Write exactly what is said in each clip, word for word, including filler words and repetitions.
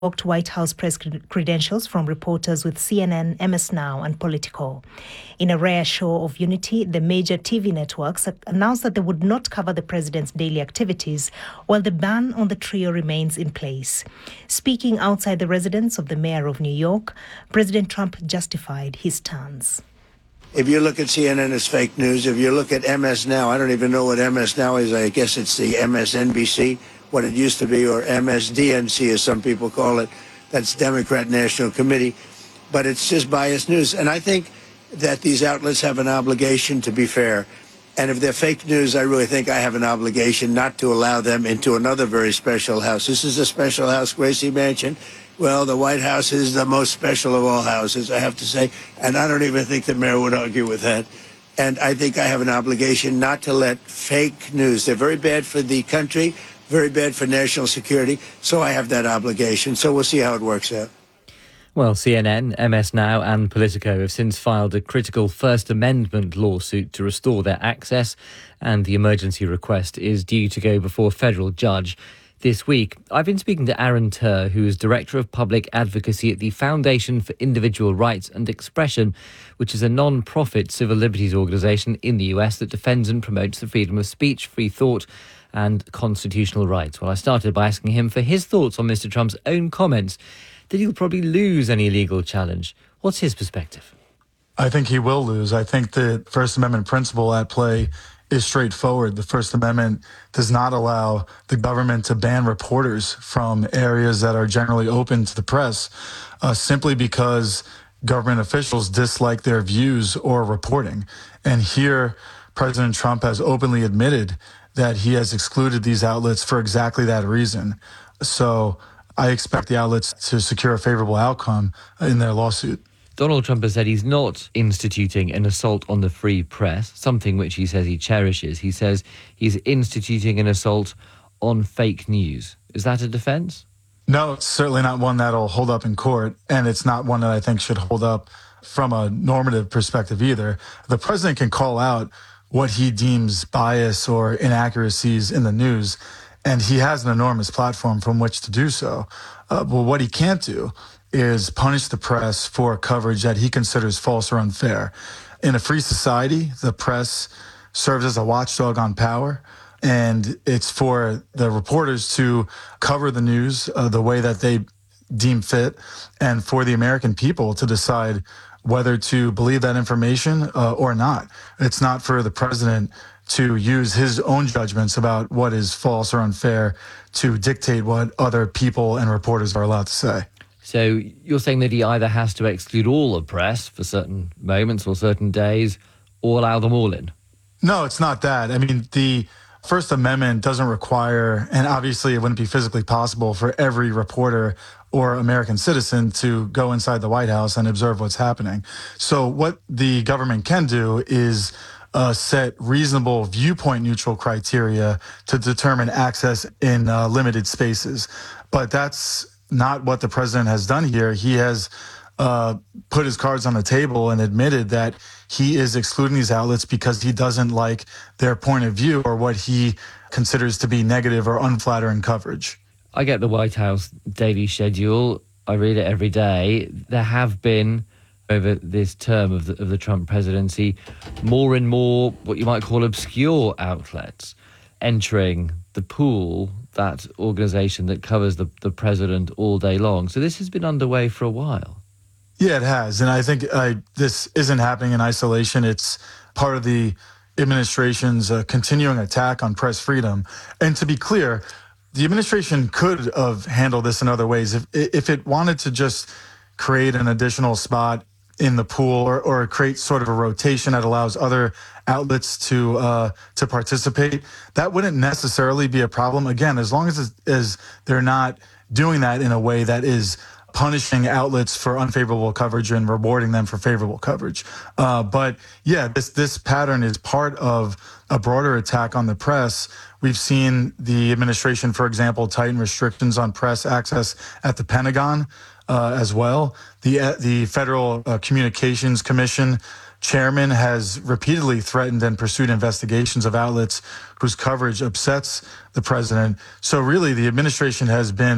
revoked White House press credentials from reporters with C N N, M S Now, and Politico. In a rare show of unity, the major T V networks announced that they would not cover the president's daily activities, while the ban on the trio remains in place. Speaking outside the residence of the mayor of New York, President Trump justified his stance. If you look at C N N, it's fake news. If you look at M S Now, I don't even know what M S Now is. I guess it's the M S N B C, what it used to be, or M S D N C, as some people call it. That's Democrat National Committee. But it's just biased news. And I think that these outlets have an obligation to be fair. And if they're fake news, I really think I have an obligation not to allow them into another very special house. This is a special house, Gracie Mansion. Well, the White House is the most special of all houses, I have to say. And I don't even think the mayor would argue with that. And I think I have an obligation not to let fake news, they're very bad for the country, very bad for national security. So I have that obligation. So we'll see how it works out. Well, C N N, M S Now and Politico have since filed a critical First Amendment lawsuit to restore their access, and the emergency request is due to go before a federal judge this week. I've been speaking to Aaron Turr, who is Director of Public Advocacy at the Foundation for Individual Rights and Expression, which is a non-profit civil liberties organisation in the U S that defends and promotes the freedom of speech, free thought and constitutional rights. Well, I started by asking him for his thoughts on Mister Trump's own comments that he'll probably lose any legal challenge. What's his perspective? I think he will lose. I think the First Amendment principle at play is straightforward. The First Amendment does not allow the government to ban reporters from areas that are generally open to the press uh, simply because government officials dislike their views or reporting. And here, President Trump has openly admitted that he has excluded these outlets for exactly that reason. So I expect the outlets to secure a favorable outcome in their lawsuit. Donald Trump has said he's not instituting an assault on the free press, something which he says he cherishes. He says he's instituting an assault on fake news. Is that a defense? No, it's certainly not one that'll hold up in court, and it's not one that I think should hold up from a normative perspective either. The president can call out what he deems bias or inaccuracies in the news, and he has an enormous platform from which to do so. Uh, but what he can't do is punish the press for coverage that he considers false or unfair. In a free society, the press serves as a watchdog on power, and it's for the reporters to cover the news uh, the way that they deem fit, and for the American people to decide whether to believe that information uh, or not. It's not for the president to use his own judgments about what is false or unfair to dictate what other people and reporters are allowed to say. So you're saying that he either has to exclude all the press for certain moments or certain days, or allow them all in? No, it's not that. I mean, the First Amendment doesn't require, and obviously it wouldn't be physically possible for every reporter or American citizen to go inside the White House and observe what's happening. So what the government can do is uh, set reasonable viewpoint neutral criteria to determine access in uh, limited spaces. But that's not what the president has done here. He has uh, put his cards on the table and admitted that he is excluding these outlets because he doesn't like their point of view or what he considers to be negative or unflattering coverage. I get the White House daily schedule. I read it every day. There have been, over this term of the, of the Trump presidency, more and more what you might call obscure outlets entering the pool, that organisation that covers the, the president all day long. So this has been underway for a while. Yeah, it has. And I think uh, this isn't happening in isolation. It's part of the administration's uh, continuing attack on press freedom. And to be clear, the administration could have handled this in other ways. If if it wanted to just create an additional spot in the pool or, or create sort of a rotation that allows other outlets to uh, to participate, that wouldn't necessarily be a problem. Again, as long as, as they're not doing that in a way that is punishing outlets for unfavorable coverage and rewarding them for favorable coverage. Uh, but yeah, this this pattern is part of a broader attack on the press. We've seen the administration, for example, tighten restrictions on press access at the Pentagon uh, as well. The uh, the Federal uh, Communications Commission chairman has repeatedly threatened and pursued investigations of outlets whose coverage upsets the president. So really, the administration has been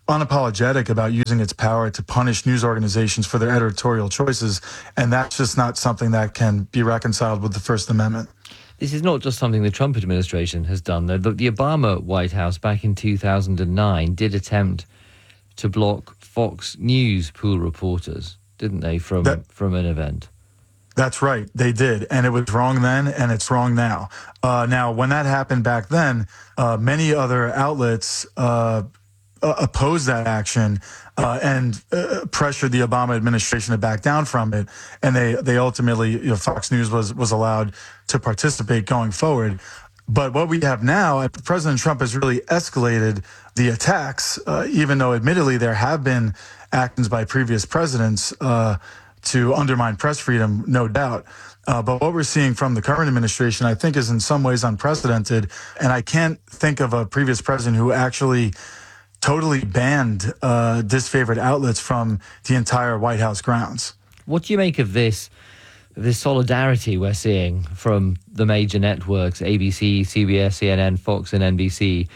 unapologetic about using its power to punish news organizations for their editorial choices. And that's just not something that can be reconciled with the First Amendment. This is not just something the Trump administration has done. The, the Obama White House back in two thousand nine did attempt to block Fox News pool reporters, didn't they, from, that, from an event? That's right. They did. And it was wrong then, and it's wrong now. Uh, now, when that happened back then, uh, many other outlets uh, uh, opposed that action uh, and uh, pressured the Obama administration to back down from it. And they, they ultimately, you know, Fox News was, was allowed to participate going forward. But what we have now, President Trump has really escalated the attacks, uh, even though admittedly there have been actions by previous presidents uh, to undermine press freedom, no doubt. Uh, but what we're seeing from the current administration, I think, is in some ways unprecedented. And I can't think of a previous president who actually totally banned uh, disfavored outlets from the entire White House grounds. What do you make of this? This solidarity we're seeing from the major networks, A B C, C B S, C N N, Fox and N B C,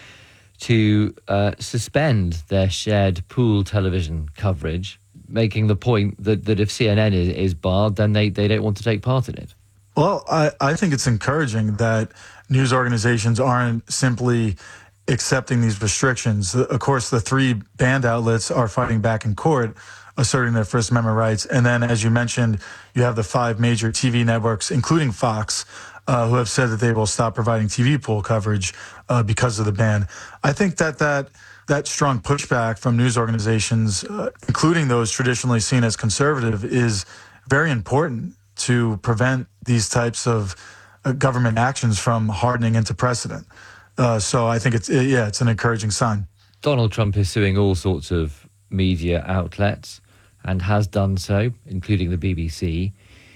to uh, suspend their shared pool television coverage, making the point that, that if C N N is, is barred, then they, they don't want to take part in it? Well, I, I think it's encouraging that news organizations aren't simply accepting these restrictions. Of course, the three banned outlets are fighting back in court, asserting their First Amendment rights. And then, as you mentioned, you have the five major T V networks, including Fox, uh, who have said that they will stop providing T V pool coverage uh, because of the ban. I think that that, that strong pushback from news organizations, uh, including those traditionally seen as conservative, is very important to prevent these types of uh, government actions from hardening into precedent. Uh, so I think it's, yeah, it's an encouraging sign. Donald Trump is suing all sorts of media outlets and has done so, including the B B C.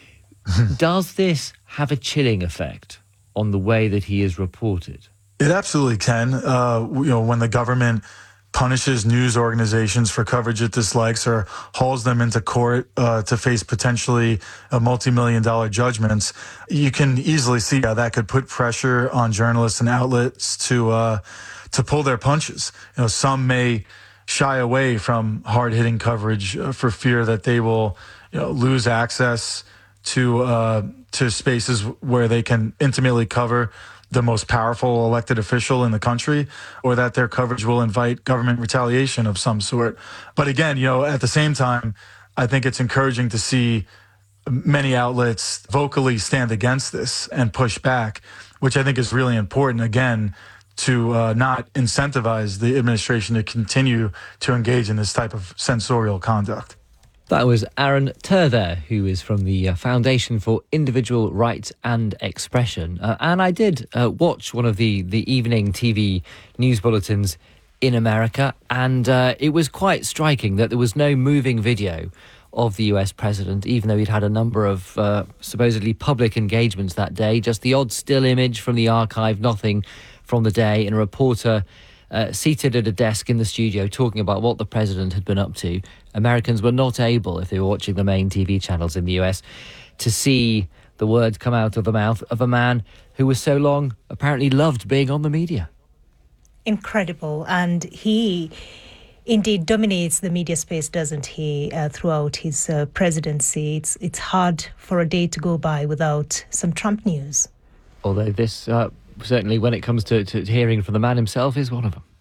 Does this have a chilling effect on the way that he is reported? It absolutely can. Uh, you know, when the government punishes news organizations for coverage it dislikes or hauls them into court uh, to face potentially a multi-million dollar judgments, you can easily see how that could put pressure on journalists and outlets to uh, to pull their punches. You know, some may shy away from hard-hitting coverage uh, for fear that they will, you know, lose access to uh, to spaces where they can intimately cover the most powerful elected official in the country, or that their coverage will invite government retaliation of some sort. But again, you know, at the same time, I think it's encouraging to see many outlets vocally stand against this and push back, which I think is really important, again, to uh, not incentivize the administration to continue to engage in this type of censorial conduct. That was Aaron Turr there, who is from the uh, Foundation for Individual Rights and Expression. Uh, and I did uh, watch one of the, the evening T V news bulletins in America, and uh, it was quite striking that there was no moving video of the U S president, even though he'd had a number of uh, supposedly public engagements that day. Just the odd still image from the archive, nothing from the day, and a reporter Uh, seated at a desk in the studio talking about what the president had been up to. Americans were not able, if they were watching the main T V channels in the U S, to see the words come out of the mouth of a man who was so long apparently loved being on the media. Incredible. And he indeed dominates the media space, doesn't he, uh, throughout his uh, presidency. It's, it's hard for a day to go by without some Trump news. Although this... Uh, certainly when it comes to, to hearing from the man himself is one of them.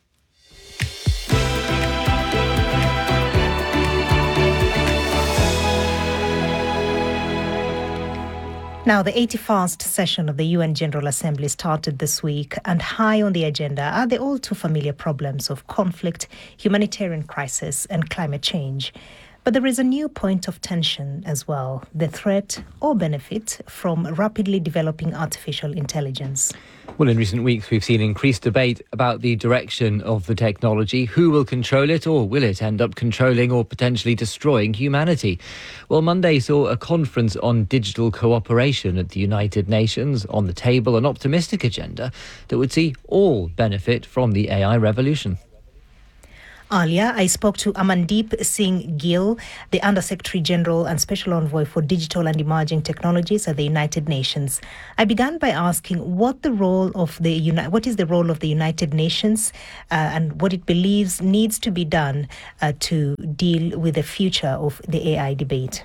Now, the eighty-first session of the U N General Assembly started this week, and high on the agenda are the all too familiar problems of conflict, humanitarian crisis, and climate change. But there is a new point of tension as well, the threat or benefit from rapidly developing artificial intelligence. Well, in recent weeks, we've seen increased debate about the direction of the technology. Who will control it, or will it end up controlling or potentially destroying humanity? Well, Monday saw a conference on digital cooperation at the United Nations. On the table, an optimistic agenda that would see all benefit from the A I revolution. Earlier, I spoke to Amandeep Singh Gill, the Under-Secretary General and Special Envoy for Digital and Emerging Technologies at the United Nations. I began by asking what the role of the Uni- what is the role of the United Nations uh, and what it believes needs to be done uh, to deal with the future of the A I debate.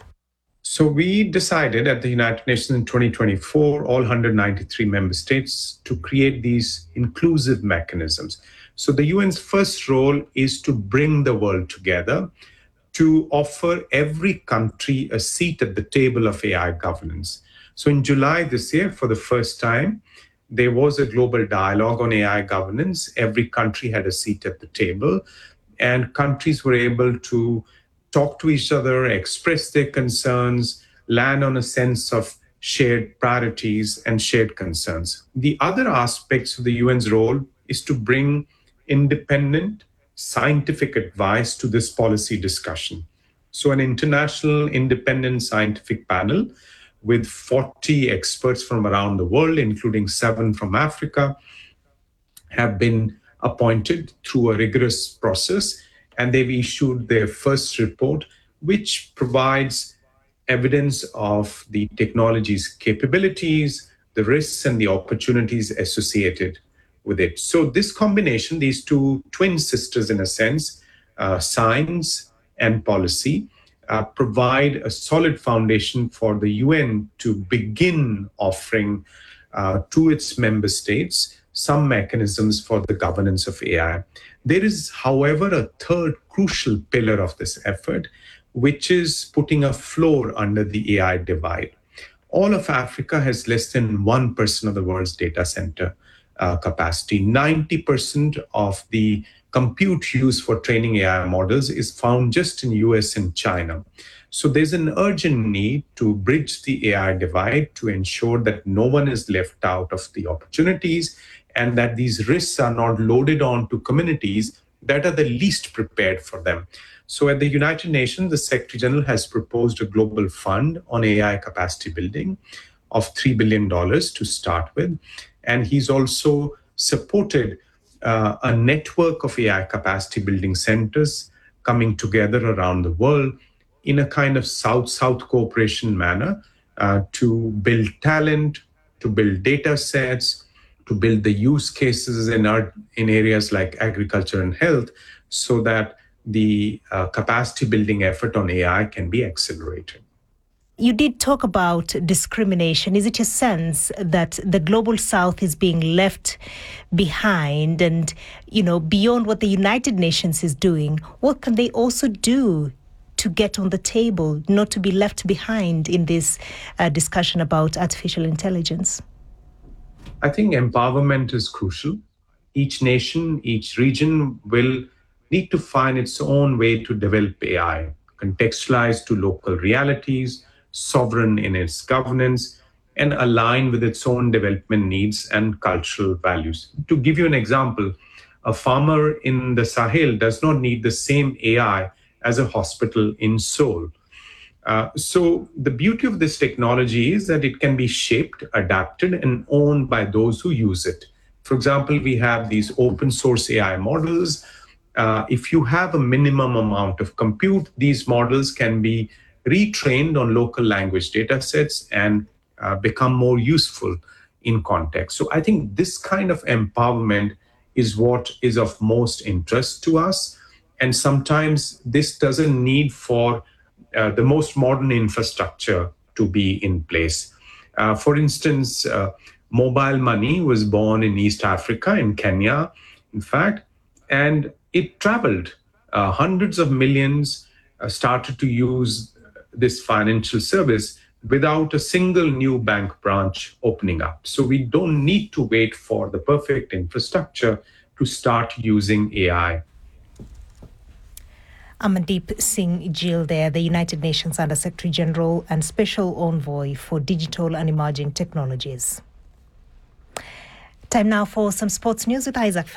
So we decided at the United Nations in twenty twenty-four, all one hundred ninety-three member states, to create these inclusive mechanisms. So the U N's first role is to bring the world together, to offer every country a seat at the table of A I governance. So in July this year, for the first time, there was a global dialogue on A I governance. Every country had a seat at the table, and countries were able to talk to each other, express their concerns, land on a sense of shared priorities and shared concerns. The other aspects of the U N's role is to bring independent scientific advice to this policy discussion. So an international independent scientific panel with forty experts from around the world, including seven from Africa, have been appointed through a rigorous process, and they've issued their first report, which provides evidence of the technology's capabilities, the risks and the opportunities associated with it. So this combination, these two twin sisters in a sense, uh, science and policy, uh, provide a solid foundation for the U N to begin offering uh, to its member states some mechanisms for the governance of A I. There is, however, a third crucial pillar of this effort, which is putting a floor under the A I divide. All of Africa has less than one percent of the world's data center uh, capacity. ninety percent of the compute used for training A I models is found just in U S and China. So there's an urgent need to bridge the A I divide to ensure that no one is left out of the opportunities and that these risks are not loaded on to communities that are the least prepared for them. So at the United Nations, the Secretary General has proposed a global fund on A I capacity building of three billion dollars to start with. And he's also supported uh, a network of A I capacity building centers coming together around the world in a kind of South-South cooperation manner uh, to build talent, to build data sets, to build the use cases in, our, in areas like agriculture and health so that the uh, capacity building effort on A I can be accelerated. You did talk about discrimination. Is it your sense that the global South is being left behind and, you know, beyond what the United Nations is doing, what can they also do to get on the table, not to be left behind in this uh, discussion about artificial intelligence? I think empowerment is crucial. Each nation, each region will need to find its own way to develop A I, contextualized to local realities, sovereign in its governance, and aligned with its own development needs and cultural values. To give you an example, a farmer in the Sahel does not need the same A I as a hospital in Seoul. Uh, so the beauty of this technology is that it can be shaped, adapted, and owned by those who use it. For example, we have these open source A I models. Uh, if you have a minimum amount of compute, these models can be retrained on local language data sets and uh, become more useful in context. So I think this kind of empowerment is what is of most interest to us. And sometimes this doesn't need for uh, the most modern infrastructure to be in place. Uh, for instance, uh, mobile money was born in East Africa, in Kenya, in fact, and it traveled. Uh, hundreds of millions uh, started to use this financial service without a single new bank branch opening up. So we don't need to wait for the perfect infrastructure to start using A I. Amandeep Singh Gill there, the United Nations Under-Secretary General and Special Envoy for Digital and Emerging Technologies. Time now for some sports news with Isaac Fenn.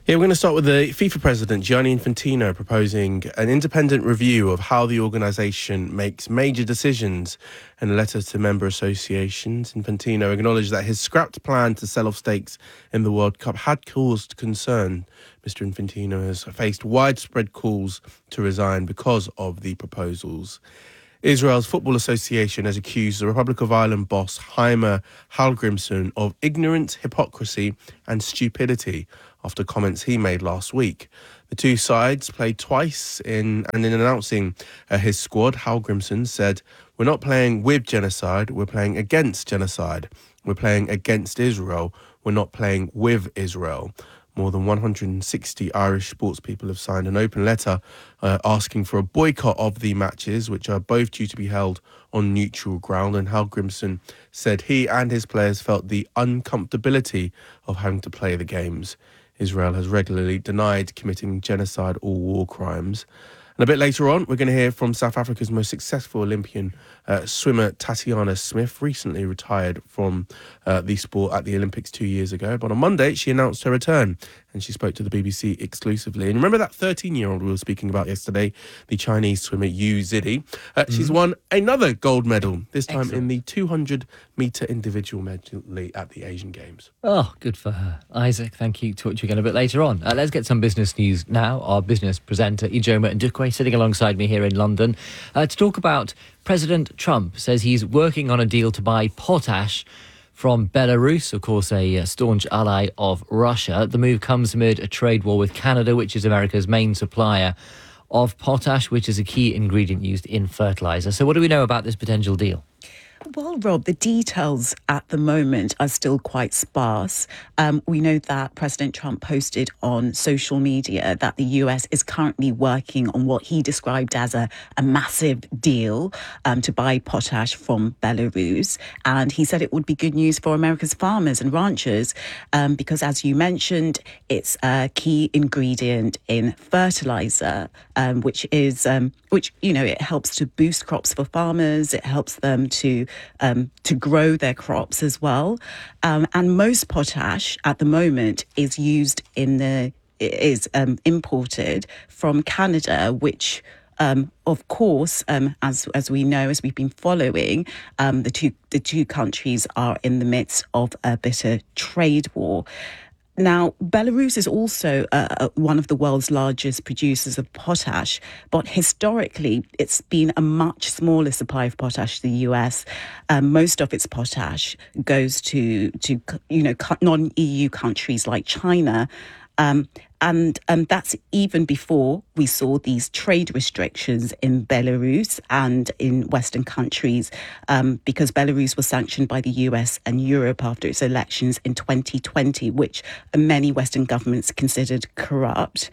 Yeah, we're going to start with the FIFA president, Gianni Infantino, proposing an independent review of how the organisation makes major decisions. In a letter to member associations, Infantino acknowledged that his scrapped plan to sell off stakes in the World Cup had caused concern. Mister Infantino has faced widespread calls to resign because of the proposals. Israel's Football Association has accused the Republic of Ireland boss Jaime Hallgrímsson of ignorance, hypocrisy and stupidity after comments he made last week. The two sides played twice in, and in announcing uh, his squad, Hallgrímsson said, "We're not playing with genocide, we're playing against genocide. We're playing against Israel, we're not playing with Israel." More than one hundred sixty Irish sports people have signed an open letter uh, asking for a boycott of the matches, which are both due to be held on neutral ground. And Hallgrímsson said he and his players felt the uncomfortability of having to play the games. Israel has regularly denied committing genocide or war crimes. And a bit later on, we're going to hear from South Africa's most successful Olympian uh, swimmer, Tatiana Smith, recently retired from uh, the sport at the Olympics two years ago. But on Monday, she announced her return and she spoke to the B B C exclusively. And remember that thirteen-year-old we were speaking about yesterday, the Chinese swimmer Yu Zidi? Uh, mm-hmm. She's won another gold medal, this time Excellent. in the two hundred metre individual medley at the Asian Games. Oh, good for her. Isaac, thank you. Talk to you again a bit later on. Uh, let's get some business news now. Our business presenter, Ijoma Ndukwe, sitting alongside me here in London uh, to talk about President Trump says he's working on a deal to buy potash from Belarus, of course, a uh, staunch ally of Russia. The move comes amid a trade war with Canada, which is America's main supplier of potash, which is a key ingredient used in fertilizer. So what do we know about this potential deal? Well, Rob, the details at the moment are still quite sparse. Um, we know that President Trump posted on social media that the U S is currently working on what he described as a, a massive deal um, to buy potash from Belarus. And he said it would be good news for America's farmers and ranchers um, because, as you mentioned, it's a key ingredient in fertilizer, um, which is, um, which, you know, it helps to boost crops for farmers. It helps them to Um, to grow their crops as well. Um, and most potash at the moment is used in the, is um, imported from Canada, which Um, of course, um, as as we know, as we've been following, um, the two the two countries are in the midst of a bitter trade war. Now, Belarus is also uh, one of the world's largest producers of potash, but historically, it's been a much smaller supply of potash to the U S. Um, most of its potash goes to, to you know, non-E U countries like China. Um, and um, that's even before we saw these trade restrictions in Belarus and in Western countries, um, because Belarus was sanctioned by the U S and Europe after its elections in twenty twenty, which many Western governments considered corrupt.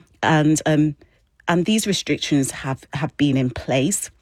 And um, and these restrictions have, have been in place.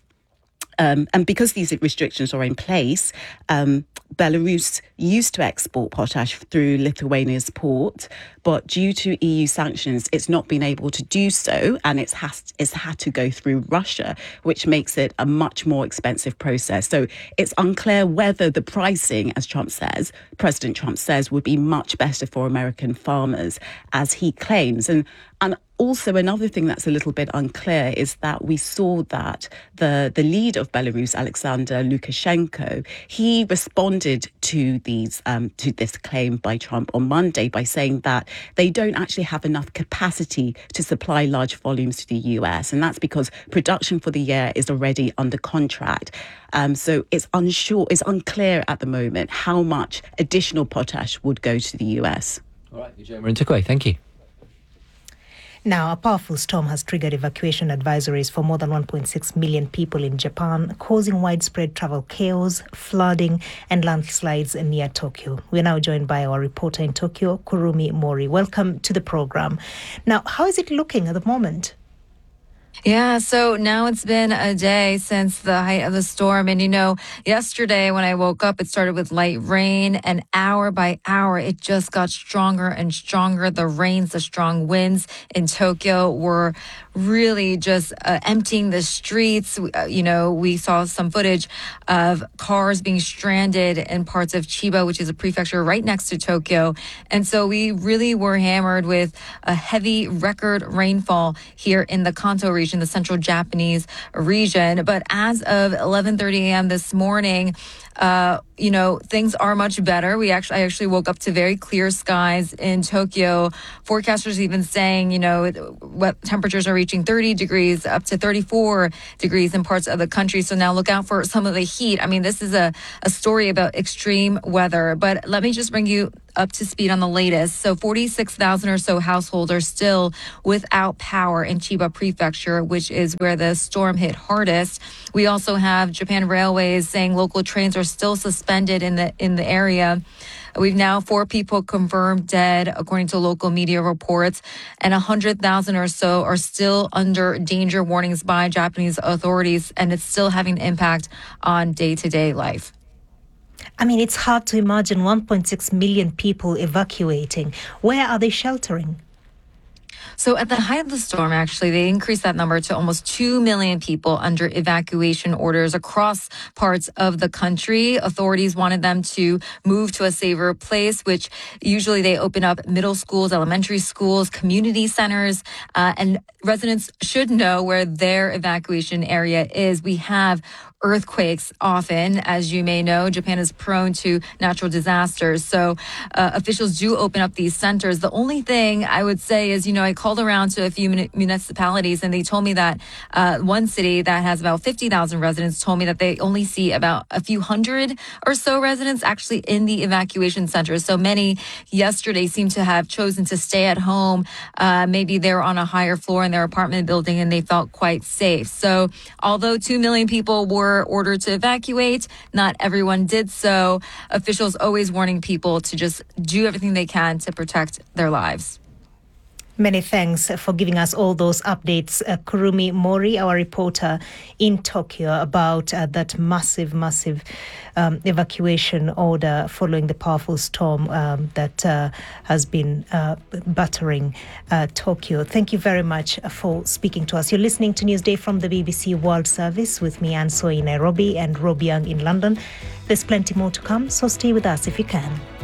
Um, and because these restrictions are in place, um, Belarus used to export potash through Lithuania's port, but due to E U sanctions, it's not been able to do so, and it's, has, it's had to go through Russia, which makes it a much more expensive process. So it's unclear whether the pricing, as Trump says, President Trump says, would be much better for American farmers, as he claims. And and also, another thing that's a little bit unclear is that we saw that the, the leader of Belarus, Alexander Lukashenko, he responded to these um, to this claim by Trump on Monday by saying that they don't actually have enough capacity to supply large volumes to the U S. And that's because production for the year is already under contract. Um, so it's unsure, it's unclear at the moment how much additional potash would go to the U S. All right, Ijoma Ndukwe, thank you. Now, a powerful storm has triggered evacuation advisories for more than one point six million people in Japan, causing widespread travel chaos, flooding and landslides near Tokyo. We are now joined by our reporter in Tokyo, Kurumi Mori. Welcome to the program. Now, how is it looking at the moment? Yeah, so now it's been a day since the height of the storm. And, you know, yesterday when I woke up, it started with light rain, and hour by hour, it just got stronger and stronger. The rains, the strong winds in Tokyo were really just uh, emptying the streets. Uh, you know, we saw some footage of cars being stranded in parts of Chiba, which is a prefecture right next to Tokyo. And so we really were hammered with a heavy record rainfall here in the Kanto region, the central Japanese region. But as of eleven thirty a.m. this morning, Uh, you know, things are much better. We actually, I actually woke up to very clear skies in Tokyo. Forecasters even saying, you know, what temperatures are reaching thirty degrees up to thirty-four degrees in parts of the country. So now look out for some of the heat. I mean, this is a, a story about extreme weather. But let me just bring you up to speed on the latest. So forty-six thousand or so households are still without power in Chiba Prefecture, which is where the storm hit hardest. We also have Japan Railways saying local trains are still suspended in the in the area. We've now four people confirmed dead, according to local media reports, and one hundred thousand or so are still under danger warnings by Japanese authorities, and it's still having an impact on day-to-day life. I mean, it's hard to imagine one point six million people evacuating. Where are they sheltering? So at the height of the storm, actually, they increased that number to almost two million people under evacuation orders across parts of the country. Authorities wanted them to move to a safer place, which usually they open up middle schools, elementary schools, community centers, uh, and residents should know where their evacuation area is. We have earthquakes often. As you may know, Japan is prone to natural disasters. So uh, officials do open up these centers. The only thing I would say is, you know, I called around to a few mun- municipalities and they told me that uh, one city that has about fifty thousand residents told me that they only see about a few hundred or so residents actually in the evacuation centers. So many yesterday seem to have chosen to stay at home. Uh, maybe they're on a higher floor in their apartment building and they felt quite safe. So although two million people were ordered to evacuate, not everyone did so. Officials always warning people to just do everything they can to protect their lives. Many thanks for giving us all those updates, uh, Kurumi Mori, our reporter in Tokyo, about uh, that massive, massive um, evacuation order following the powerful storm um, that uh, has been uh, battering uh, Tokyo. Thank you very much for speaking to us. You're listening to Newsday from the B B C World Service with me, Anso, in Nairobi, and Rob Young in London. There's plenty more to come, so stay with us if you can.